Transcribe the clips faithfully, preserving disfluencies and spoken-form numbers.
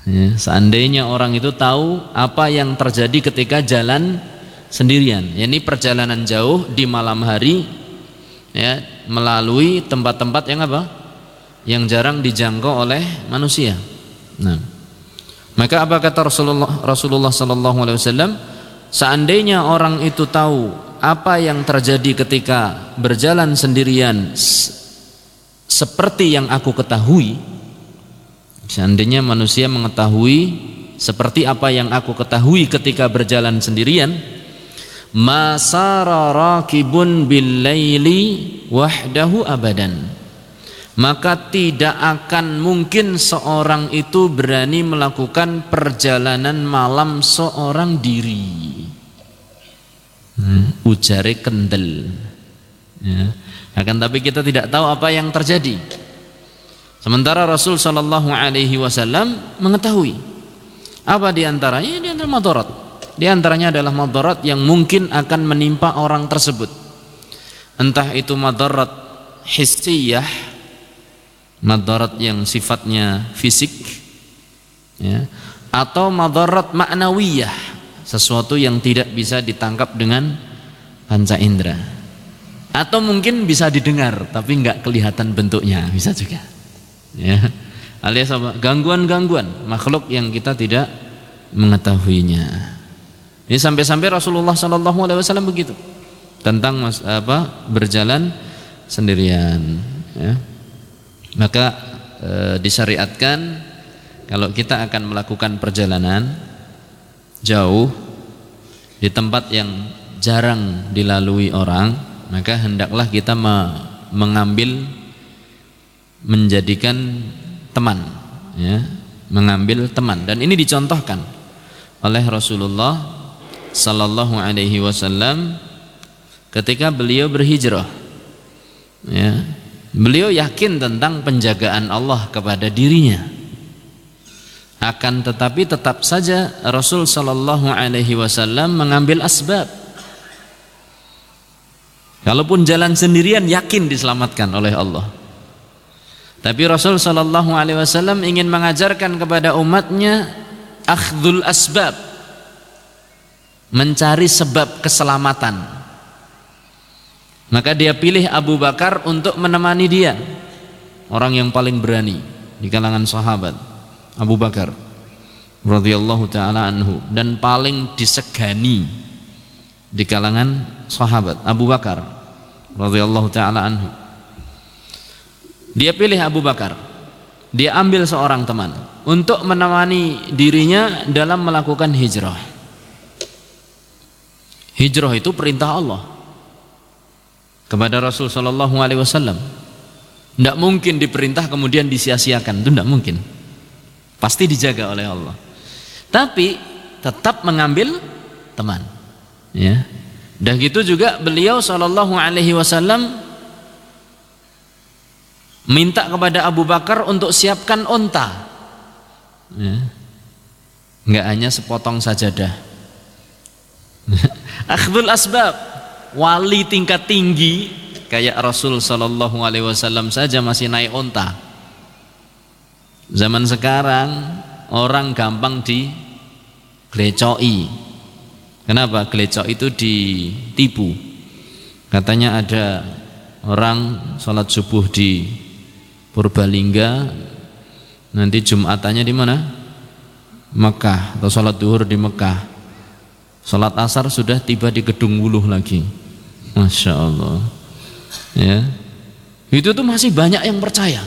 Ya, seandainya orang itu tahu apa yang terjadi ketika jalan sendirian, yakni perjalanan jauh di malam hari, ya, melalui tempat-tempat yang apa? Yang jarang dijangkau oleh manusia. Nah, maka apa kata Rasulullah Rasulullah sallallahu alaihi wasallam? Seandainya orang itu tahu apa yang terjadi ketika berjalan sendirian seperti yang aku ketahui, seandainya manusia mengetahui seperti apa yang aku ketahui ketika berjalan sendirian, masara rakibun bil laili wahdahu abadan, maka tidak akan mungkin seorang itu berani melakukan perjalanan malam seorang diri. hmm, ujare kendel, ya. Akan tapi kita tidak tahu apa yang terjadi, sementara Rasul sallallahu alaihi wasallam mengetahui. Apa diantaranya? Di antara madarat, di antaranya adalah madarat yang mungkin akan menimpa orang tersebut, entah itu madarat hissiyah, madarat yang sifatnya fisik, ya, atau madarat ma'nawiyah, sesuatu yang tidak bisa ditangkap dengan panca indera, atau mungkin bisa didengar tapi enggak kelihatan bentuknya, bisa juga, ya, alias apa? Gangguan-gangguan makhluk yang kita tidak mengetahuinya. Ini sampai-sampai Rasulullah Shallallahu Alaihi Wasallam begitu tentang mas, apa berjalan sendirian, ya. Maka e, disyariatkan kalau kita akan melakukan perjalanan jauh di tempat yang jarang dilalui orang, maka hendaklah kita me mengambil menjadikan teman, ya, mengambil teman. Dan ini dicontohkan oleh Rasulullah Sallallahu Alaihi Wasallam ketika beliau berhijrah, ya. Beliau yakin tentang penjagaan Allah kepada dirinya. Akan tetapi tetap saja Rasul sallallahu alaihi wasallam mengambil asbab. Kalaupun jalan sendirian yakin diselamatkan oleh Allah. Tapi Rasul sallallahu alaihi wasallam ingin mengajarkan kepada umatnya akhdhul asbab, mencari sebab keselamatan. Maka dia pilih Abu Bakar untuk menemani dia, orang yang paling berani di kalangan sahabat, Abu Bakar radhiyallahu taala anhu, dan paling disegani di kalangan sahabat, Abu Bakar radhiyallahu taala anhu. Dia pilih Abu Bakar, dia ambil seorang teman untuk menemani dirinya dalam melakukan hijrah. Hijrah itu perintah Allah kepada Rasul sallallahu alaihi wasallam. Tidak mungkin diperintah kemudian disia-siakan, itu tidak mungkin. Pasti dijaga oleh Allah. Tapi tetap mengambil teman, ya. Dan gitu juga beliau sallallahu alaihi wasallam minta kepada Abu Bakar untuk siapkan unta, ya. Enggak hanya sepotong sajadah. Akhdhul asbab, wali tingkat tinggi kayak Rasul sallallahu alaihi wasallam saja masih naik unta. Zaman sekarang orang gampang diglecoi. Kenapa? Gelecok itu ditipu. Katanya ada orang sholat subuh di Purbalingga, nanti Jumatannya di mana? Mekah, atau sholat duhur di Mekah. Sholat asar sudah tiba di Gedung Wuluh lagi. Masya Allah, ya. Itu tuh masih banyak yang percaya.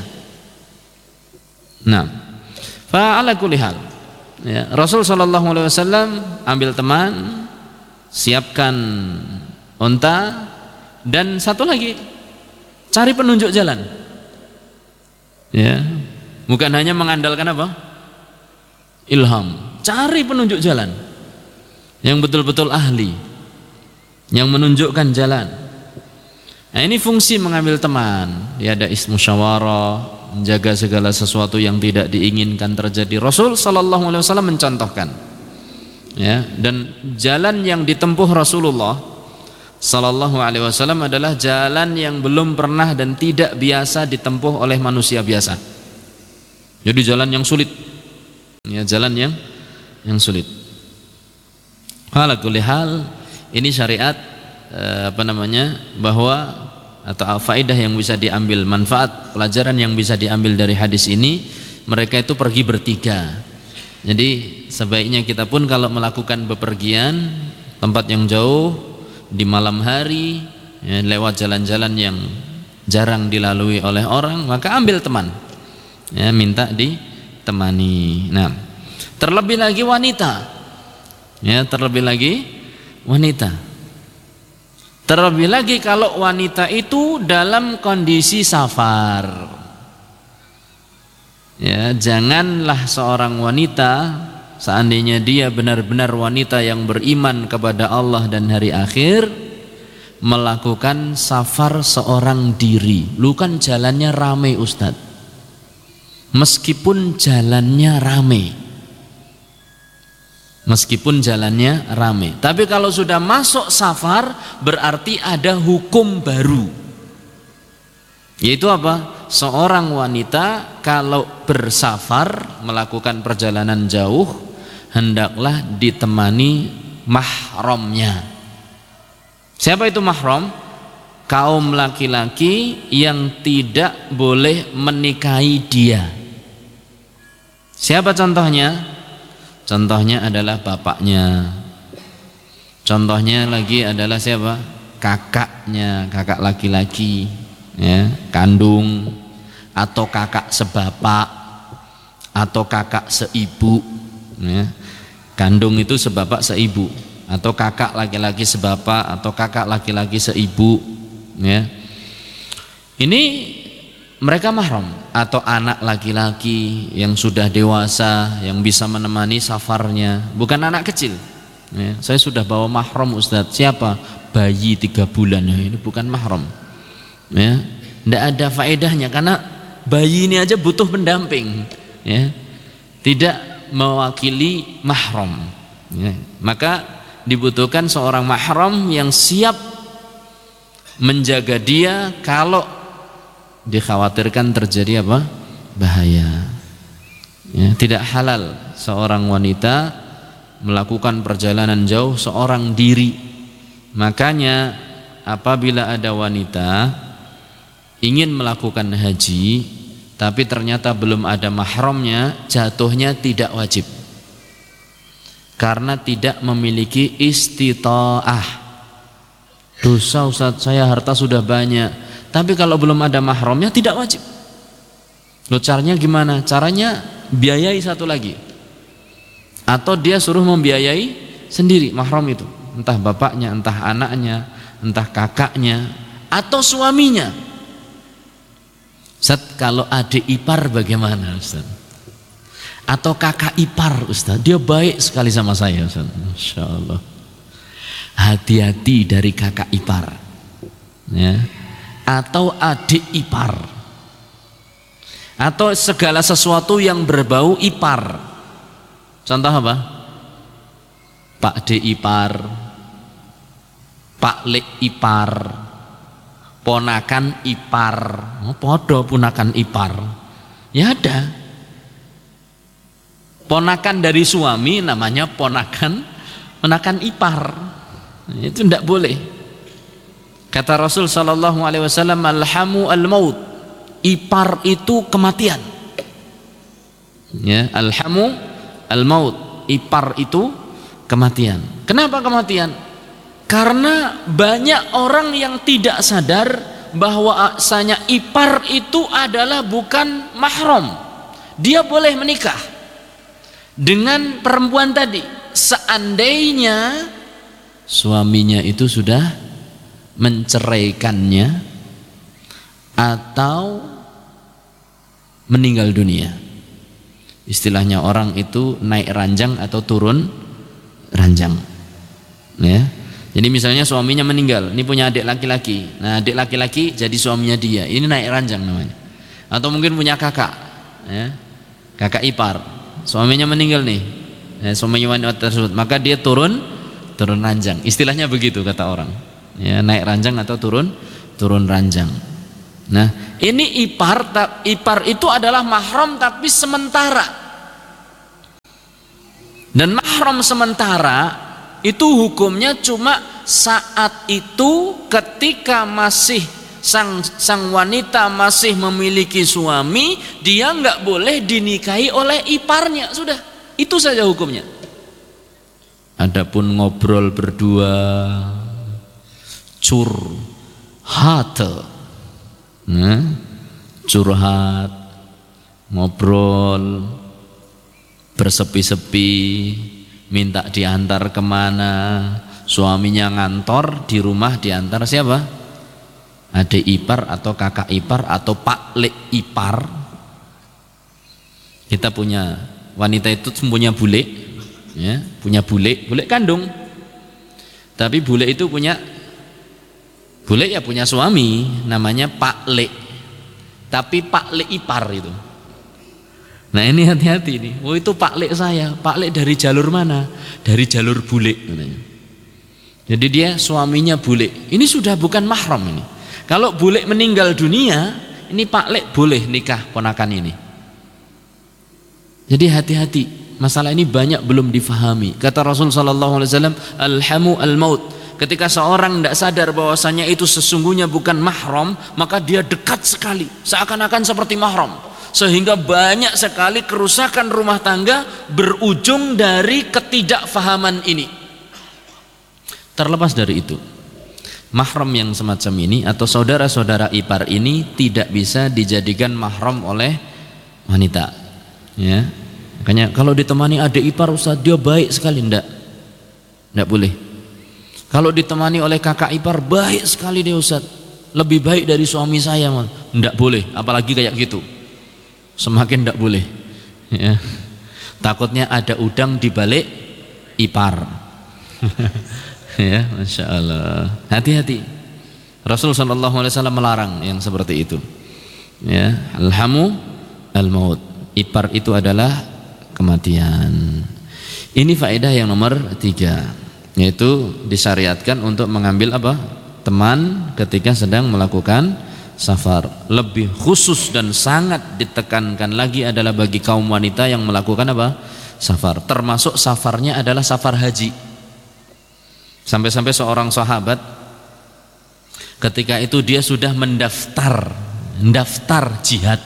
Nah, fa'ala kulli hal, ya, Rasul sallallahu alaihi wasallam ambil teman, siapkan unta, dan satu lagi, cari penunjuk jalan, ya. Bukan hanya mengandalkan apa? Ilham, cari penunjuk jalan yang betul-betul ahli, yang menunjukkan jalan. Nah, ini fungsi mengambil teman. Dia ada musyawarah, menjaga segala sesuatu yang tidak diinginkan terjadi. Rasul sallallahu alaihi wasallam mencontohkan, ya, dan jalan yang ditempuh Rasulullah sallallahu alaihi wasallam adalah jalan yang belum pernah dan tidak biasa ditempuh oleh manusia biasa. Jadi jalan yang sulit, Ya, jalan yang yang sulit. Ala kulli hal, ini syariat eh, apa namanya? Bahwa atau faedah yang bisa diambil, manfaat pelajaran yang bisa diambil dari hadis ini, mereka itu pergi bertiga. Jadi sebaiknya kita pun kalau melakukan bepergian tempat yang jauh di malam hari, ya, lewat jalan-jalan yang jarang dilalui oleh orang, maka ambil teman, ya, minta ditemani. Nah, terlebih lagi wanita, ya, terlebih lagi wanita, terlebih lagi kalau wanita itu dalam kondisi safar. Ya, janganlah seorang wanita, seandainya dia benar-benar wanita yang beriman kepada Allah dan hari akhir, melakukan safar seorang diri. Lu kan jalannya rame Ustadz, meskipun jalannya rame, meskipun jalannya rame, tapi kalau sudah masuk safar berarti ada hukum baru, yaitu apa? Seorang wanita kalau bersafar melakukan perjalanan jauh hendaklah ditemani mahramnya. Siapa itu mahram? Kaum laki-laki yang tidak boleh menikahi dia. Siapa contohnya? Contohnya adalah bapaknya. Contohnya lagi adalah siapa? Kakaknya, kakak laki-laki, ya, kandung, atau kakak sebapak, atau kakak seibu, ya. Kandung itu sebapak seibu, atau kakak laki-laki sebapak, atau kakak laki-laki seibu, ya. Ini mereka mahram, atau anak laki-laki yang sudah dewasa yang bisa menemani safarnya, bukan anak kecil, ya. Saya sudah bawa mahram Ustadz. Siapa? Bayi tiga bulan. Ya, ini bukan mahram, ya. Tidak ada faedahnya karena bayi ini aja butuh pendamping, ya. Tidak mewakili mahram, ya. Maka dibutuhkan seorang mahram yang siap menjaga dia kalau dikhawatirkan terjadi apa? Bahaya, ya. Tidak halal seorang wanita melakukan perjalanan jauh seorang diri. Makanya apabila ada wanita ingin melakukan haji tapi ternyata belum ada mahramnya, jatuhnya tidak wajib karena tidak memiliki istita'ah. Dosa Ustaz, saya harta sudah banyak, tapi kalau belum ada mahramnya tidak wajib. Loh, caranya gimana? Caranya biayai satu lagi, atau dia suruh membiayai sendiri mahram itu, entah bapaknya, entah anaknya, entah kakaknya, atau suaminya. Ustaz, kalau adik ipar bagaimana Ustaz? Atau kakak ipar Ustaz, dia baik sekali sama saya Ustaz, Masya Allah. Hati-hati dari kakak ipar, ya. Atau adik ipar, atau segala sesuatu yang berbau ipar. Contoh apa? Pak D ipar, Pak Lek ipar, ponakan ipar. Oh, podo ponakan ipar. Ya ada. Ponakan dari suami namanya ponakan ponakan ipar. Itu tidak boleh. Kata Rasul sallallahu alaihi wasallam, alhamu al-maut. Ipar itu kematian. Ya, alhamu al-maut. Ipar itu kematian. Kenapa kematian? Karena banyak orang yang tidak sadar bahwa asalnya ipar itu adalah bukan mahram. Dia boleh menikah dengan perempuan tadi seandainya suaminya itu sudah menceraikannya atau meninggal dunia. Istilahnya orang itu naik ranjang atau turun ranjang, ya. Jadi misalnya suaminya meninggal, ini punya adik laki-laki. Nah, adik laki-laki jadi suaminya dia. Ini naik ranjang namanya. Atau mungkin punya kakak, ya. Kakak ipar. Suaminya meninggal nih. Ya, suaminya wanita tersebut, maka dia turun turun ranjang. Istilahnya begitu kata orang. Ya, naik ranjang atau turun turun ranjang. Nah, ini ipar ipar itu adalah mahram tapi sementara. Dan mahram sementara itu hukumnya cuma saat itu ketika masih sang sang wanita masih memiliki suami, dia nggak boleh dinikahi oleh iparnya, sudah itu saja hukumnya. Adapun ngobrol berdua, curhat, nah, curhat, ngobrol, bersepi-sepi, minta diantar kemana, suaminya ngantor, di rumah diantar siapa? Adik ipar atau kakak ipar atau pak lek ipar. Kita punya wanita itu punya bule, ya, punya bule, bule kandung. Tapi bule itu punya bule ya punya suami, namanya pak lek. Tapi pak lek ipar itu. Nah ini hati-hati nih. Oh itu pak lek saya, pak lek dari jalur mana? Dari jalur bule. Jadi dia suaminya bule. Ini sudah bukan mahram ini. Kalau bule meninggal dunia, ini pak lek boleh nikah ponakan ini. Jadi hati-hati. Masalah ini banyak belum difahami. Kata Rasul sallallahu alaihi wasallam, alhamu al-maut. Ketika seorang tidak sadar bahwasanya itu sesungguhnya bukan mahram, maka dia dekat sekali, seakan-akan seperti mahram. Sehingga banyak sekali kerusakan rumah tangga berujung dari ketidakfahaman ini. Terlepas dari itu, mahram yang semacam ini atau saudara-saudara ipar ini tidak bisa dijadikan mahram oleh wanita, ya. Makanya kalau ditemani adik ipar, Ustaz, dia baik sekali, enggak, enggak boleh. Kalau ditemani oleh kakak ipar, baik sekali dia, Ustaz, lebih baik dari suami saya, enggak boleh, apalagi kayak gitu. Semakin tidak boleh, ya. Takutnya ada udang di balik ipar. Ya, masya Allah. Hati-hati. Rasul Shallallahu Alaihi Wasallam melarang yang seperti itu. Ya, alhamu al-maut. Ipar itu adalah kematian. Ini faedah yang nomor tiga, yaitu disyariatkan untuk mengambil apa? Teman ketika sedang melakukan safar. Lebih khusus dan sangat ditekankan lagi adalah bagi kaum wanita yang melakukan apa? Safar. Termasuk safarnya adalah safar haji. Sampai-sampai seorang sahabat ketika itu dia sudah mendaftar mendaftar jihad,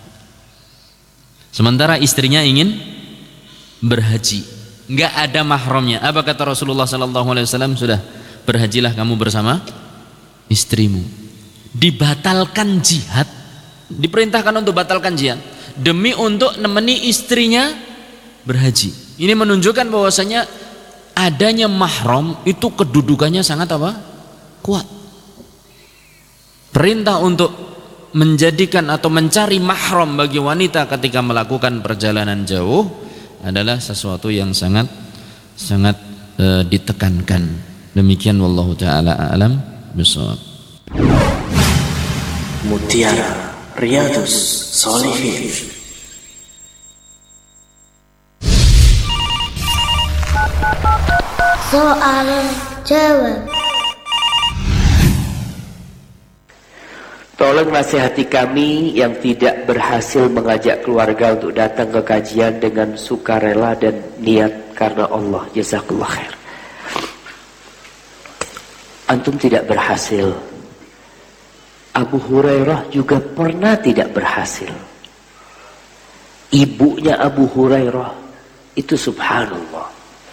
sementara istrinya ingin berhaji, nggak ada mahramnya. Apa kata Rasulullah sallallahu alaihi wasallam? Sudah, berhajilah kamu bersama istrimu. Dibatalkan jihad, diperintahkan untuk batalkan jihad demi untuk nemeni istrinya berhaji. Ini menunjukkan bahwasanya adanya mahram itu kedudukannya sangat apa? Kuat. Perintah untuk menjadikan atau mencari mahram bagi wanita ketika melakukan perjalanan jauh adalah sesuatu yang sangat sangat e, ditekankan. Demikian wallahu taala a'lam bishawab. Mutiara Riyadhus Shalihin. Soal jawab. Tolong nasihati kami yang tidak berhasil mengajak keluarga untuk datang ke kajian dengan sukarela dan niat karena Allah. Jazakallah khair. Antum tidak berhasil. Abu Hurairah juga pernah tidak berhasil. Ibunya Abu Hurairah itu subhanallah,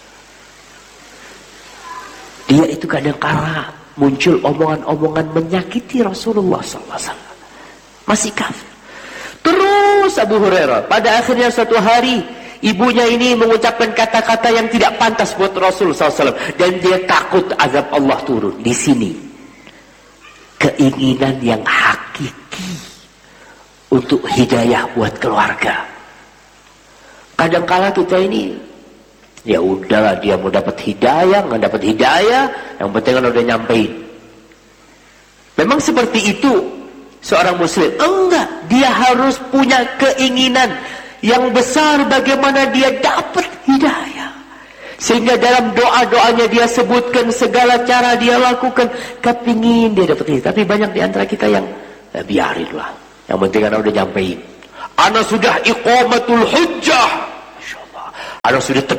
dia itu kadang-kala muncul omongan-omongan menyakiti Rasulullah sallallahu alaihi wasallam. Masih kafir. Terus Abu Hurairah, pada akhirnya suatu hari ibunya ini mengucapkan kata-kata yang tidak pantas buat Rasul sallallahu alaihi wasallam, dan dia takut azab Allah turun. Di sini keinginan yang hakiki untuk hidayah buat keluarga. Kadang-kala kita ini, ya udahlah, dia mau dapat hidayah, nggak dapat hidayah, yang penting kan udah nyampein. Memang seperti itu seorang muslim? Enggak, dia harus punya keinginan yang besar bagaimana dia dapat hidayah, sehingga dalam doa-doanya dia sebutkan segala cara dia lakukan, kepingin dia dapat hidayah. Tapi banyak di antara kita yang ya, biarinlah, yang penting kan udah nyampein. Ana sudah iqamatul hujjah, Ana sudah tegakkan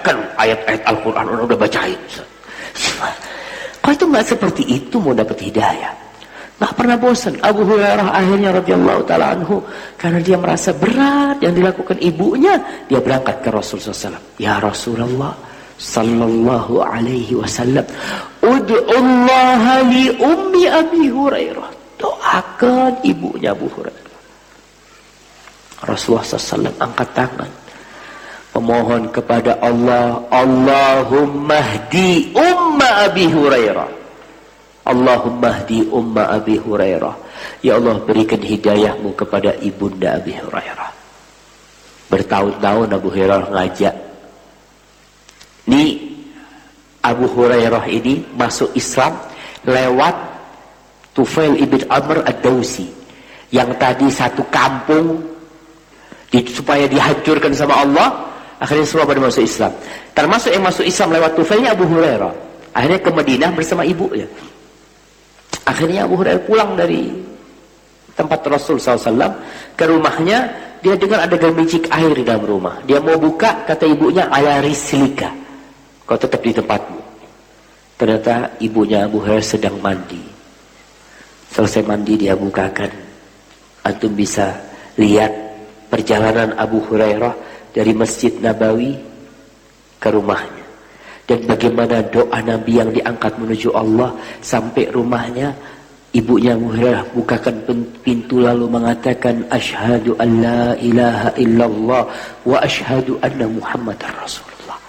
bacakan ayat-ayat Al-Quran, orang udah bacain. Kau itu nggak seperti itu mau dapat hidayah. Nggak pernah bosan. Abu Hurairah akhirnya radhiyallahu taala anhu, karena dia merasa berat yang dilakukan ibunya, dia berangkat ke Rasulullah sallallahu alaihi wasallam. Ya Rasulullah sallallahu alaihi wasallam, ud'ullaha li ummi Abi Hurairah. Doakan ibunya Abu Hurairah. Rasulullah sallallahu alaihi wasallam angkat tangan, memohon kepada Allah, Allahumma hdi umma Abi Hurairah. Allahumma hdi umma Abi Hurairah. Ya Allah, berikan hidayahmu kepada ibunda Abi Hurairah. Bertahun-tahun Abu Hurairah ngajak. Ini Abu Hurairah ini masuk Islam lewat Tufail ibn Amr ad-Dawsi, yang tadi satu kampung di, supaya dihancurkan sama Allah, akhirnya semua pada masuk Islam. Termasuk yang masuk Islam lewat Tufailnya Abu Hurairah. Akhirnya ke Madinah bersama ibunya. Akhirnya Abu Hurairah pulang dari tempat Rasul sallallahu alaihi wasallam ke rumahnya. Dia dengar ada gemicik air di dalam rumah. Dia mau buka, kata ibunya, ala rislika, kau tetap di tempatmu. Ternyata ibunya Abu Hurairah sedang mandi. Selesai mandi dia bukakan. Antum bisa lihat perjalanan Abu Hurairah dari Masjid Nabawi ke rumahnya, dan bagaimana doa Nabi yang diangkat menuju Allah sampai rumahnya. Ibunya Abu Hurairah bukakan pintu lalu mengatakan, asyhadu an la ilaha illallah wa asyhadu anna Muhammadar Rasulullah.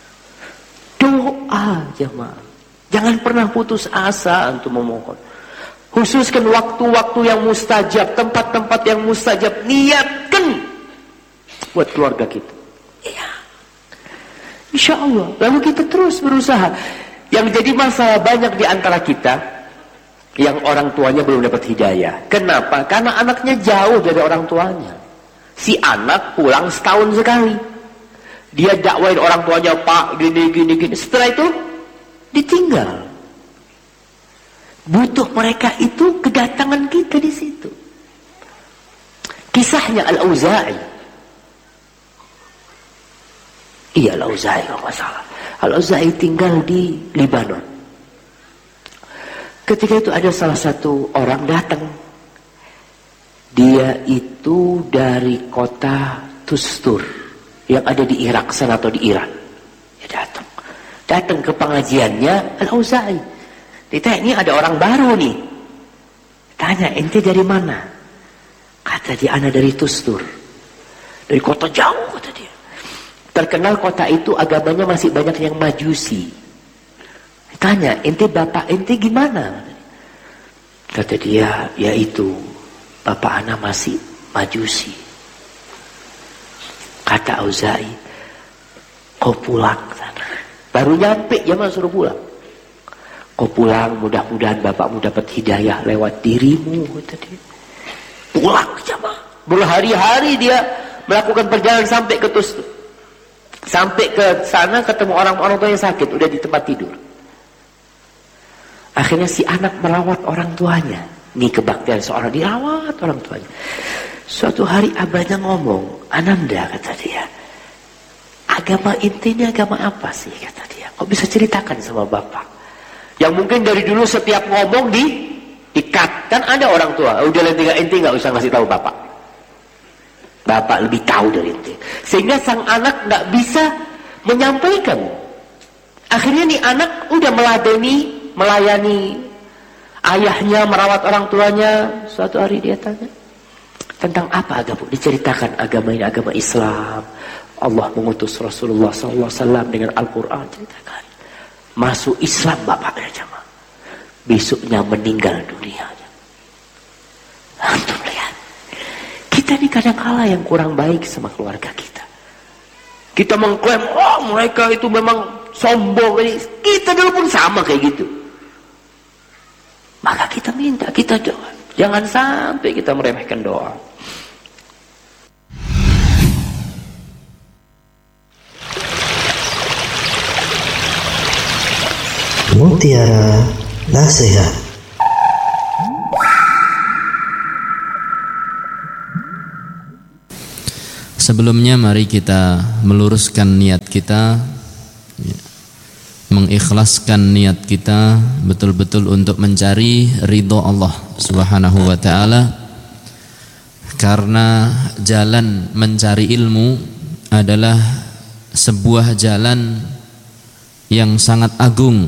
Doa jemaah, jangan pernah putus asa untuk memohon. Khususkan waktu-waktu yang mustajab, tempat-tempat yang mustajab, niatkan buat keluarga kita. Iya, insya Allah. Lalu kita terus berusaha. Yang jadi masalah banyak di antara kita yang orang tuanya belum dapat hidayah. Kenapa? Karena anaknya jauh dari orang tuanya. Si anak pulang setahun sekali, dia dakwain orang tuanya, Pak gini gini gini. Setelah itu ditinggal. Butuh mereka itu kedatangan kita di situ. Kisahnya Al-Auza'i. Iya, Al-Auza'i kalau nggak salah. Al-Auza'i tinggal di Libanon. Ketika itu ada salah satu orang datang. Dia itu dari kota Tustur yang ada di Irak sana atau di Iran. Dia datang. Datang ke pengajiannya Al-Auza'i. Ditanya, ini ada orang baru nih. Tanya, ente dari mana? Kata dia, ana dari Tustur. Dari kota jauh, kata dia. Terkenal kota itu agamanya masih banyak yang majusi. Tanya, ente bapak ente gimana? Kata dia, ya itu bapak ana masih majusi. Kata Auza'i, kau pulang sana. Baru nyampe jamaah suruh pulang. Kau pulang, mudah-mudahan bapakmu dapat hidayah lewat dirimu, kata dia. Pulang jamaah. Berhari-hari dia melakukan perjalanan sampai ke Tustur. Sampai ke sana ketemu orang-orang tua yang sakit, udah di tempat tidur. Akhirnya si anak merawat orang tuanya. Ini kebaktian seorang, dirawat orang tuanya. Suatu hari abahnya ngomong, Ananda, kata dia, agama inti ini agama apa sih, kata dia. Kok bisa ceritakan sama bapak? Yang mungkin dari dulu setiap ngomong di dikat. Kan ada orang tua, udah nanti inti nggak usah ngasih tahu bapak. Bapak lebih tahu dari inti. Sehingga sang anak nggak bisa menyampaikan. Akhirnya nih anak udah meladeni, melayani ayahnya, merawat orang tuanya. Suatu hari dia tanya, tentang apa agama? Diceritakan agama ini agama Islam. Allah mengutus Rasulullah sallallahu alaihi wasallam dengan Al-Quran. Ceritakan. Masuk Islam bapaknya jemaah. Besoknya meninggal dunia. Antum lihat. Kita ini kadang-kala yang kurang baik sama keluarga kita. Kita mengklaim, oh mereka itu memang sombong. Kita dulu pun sama kayak gitu. Maka kita minta, kita doa. Jangan sampai kita meremehkan doa. Mutiara Nasihat. Sebelumnya mari kita meluruskan niat kita mengikhlaskan niat kita betul-betul untuk mencari ridho Allah Subhanahu wa ta'ala, karena jalan mencari ilmu adalah sebuah jalan yang sangat agung,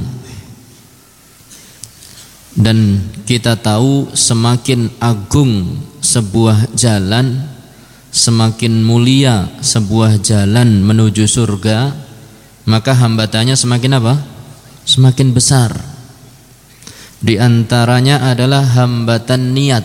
dan kita tahu semakin agung sebuah jalan, semakin mulia sebuah jalan menuju surga, maka hambatannya semakin apa? Semakin besar. Di antaranya adalah hambatan niat.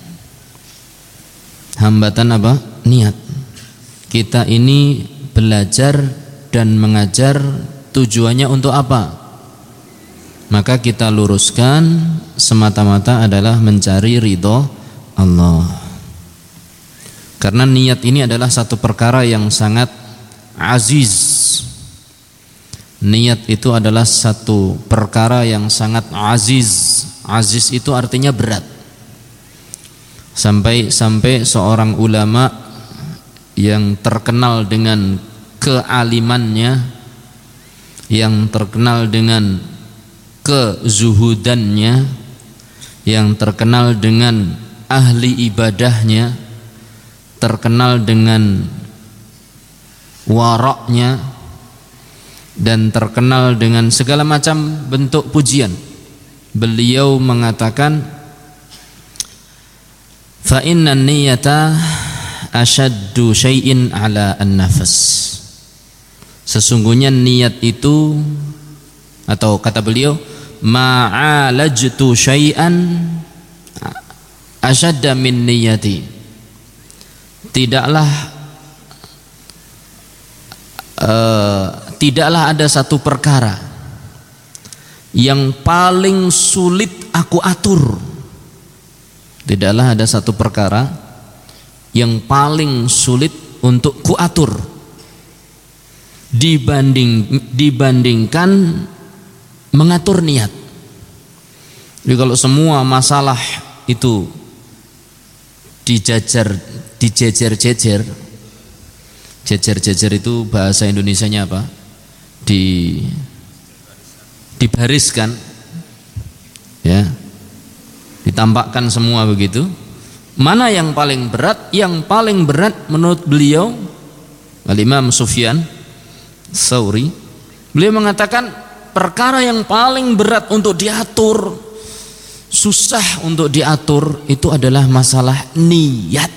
Hambatan apa? Niat. Kita ini belajar dan mengajar tujuannya untuk apa? Maka kita luruskan semata-mata adalah mencari ridho Allah. Karena niat ini adalah satu perkara yang sangat aziz. Niat itu adalah satu perkara yang sangat aziz. Aziz itu artinya berat. Sampai-sampai seorang ulama yang terkenal dengan kealimannya, yang terkenal dengan kezuhudannya, yang terkenal dengan ahli ibadahnya, terkenal dengan waraknya, dan terkenal dengan segala macam bentuk pujian. Beliau mengatakan, fa inna niyata ashaddu syai'in ala an-nafas. Sesungguhnya niat itu, atau kata beliau, ma'alajtu syai'an ashadda min niyati. Tidaklah uh, tidaklah ada satu perkara yang paling sulit aku atur. Tidaklah ada satu perkara yang paling sulit untuk kuatur dibanding dibandingkan mengatur niat. Jadi kalau semua masalah itu dijajar dijejer-jejer, jejer-jejer itu bahasa Indonesianya apa? Di dibariskan, ya, ditampakkan semua begitu. Mana yang paling berat? Yang paling berat menurut beliau, Al-Imam Sufyan Tsauri, beliau mengatakan perkara yang paling berat untuk diatur, susah untuk diatur, itu adalah masalah niat.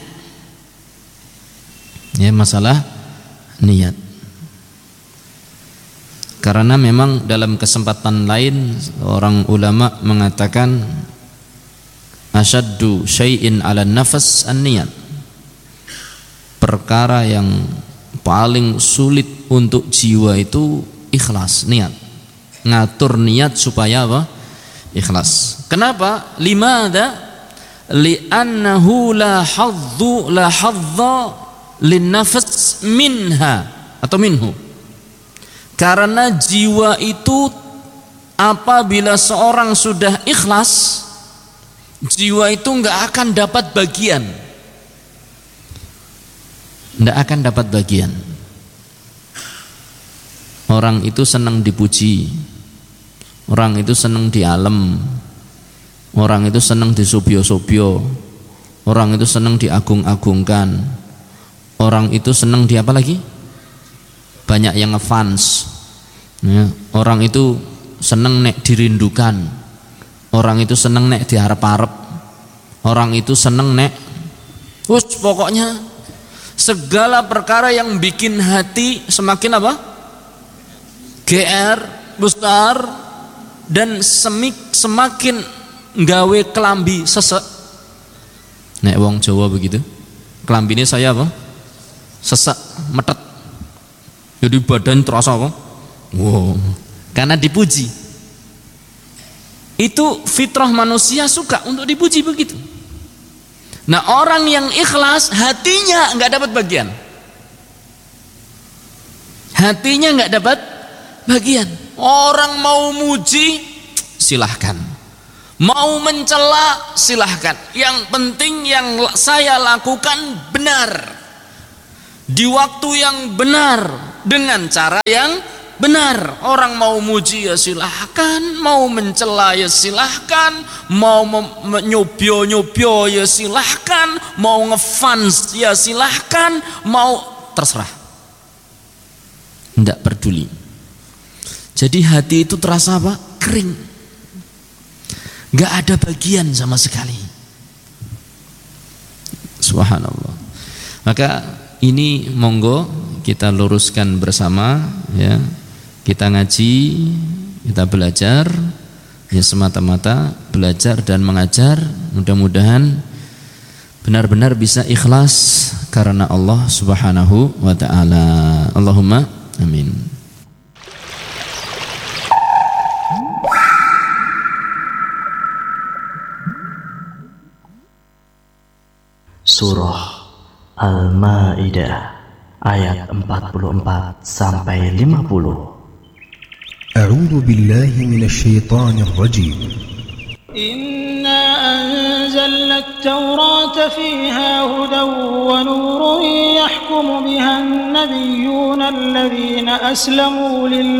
Ya, masalah niat. Karena memang dalam kesempatan lain orang ulama mengatakan asyaddu syai'in 'ala nafas an-niyat. Perkara yang paling sulit untuk jiwa itu ikhlas, niat. Ngatur niat supaya apa? Ikhlas. Kenapa? Limadha? Li'annahu la haddu la hadza linnafas minha atau minhu. Karena jiwa itu apabila seorang sudah ikhlas, jiwa itu enggak akan dapat bagian. Enggak akan dapat bagian. Orang itu senang dipuji, orang itu senang dialem, orang itu senang disobyo-sobyo, orang itu senang diagung-agungkan, orang itu senang di apa lagi? Banyak yang ngefans, ya. Orang itu senang nek dirindukan, orang itu senang nek diharap-harap, orang itu senang nek, us pokoknya segala perkara yang bikin hati semakin apa? G R besar dan semik, semakin gawe kelambi sesek. Nek wong Jawa begitu, kelambine saya apa? Sesek, metet. Jadi badan terasa apa? Wow, karena dipuji. Itu fitrah manusia suka untuk dipuji begitu. Nah, orang yang ikhlas hatinya enggak dapat bagian. Hatinya enggak dapat bagian. Orang mau muji silahkan, mau mencela silahkan. Yang penting yang saya lakukan benar, di waktu yang benar, dengan cara yang Benar, orang mau muji ya silahkan, mau mencela ya silahkan, mau nyobyo-nyobyo ya silahkan, mau ngefans ya silahkan, mau terserah. Tidak peduli. Jadi hati itu terasa apa? Kering. Gak ada bagian sama sekali. Subhanallah. Maka ini monggo kita luruskan bersama, ya. Kita ngaji, kita belajar, ya semata-mata belajar dan mengajar. Mudah-mudahan benar-benar bisa ikhlas karena Allah Subhanahu wa taala. Allahumma amin. Surah Al-Maidah ayat empat puluh empat sampai lima puluh. أعوذ بالله من الشيطان الرجيم. إنا أنزلنا التوراة فيها هدى ونور يحكم بها النبيون الذين أسلموا لله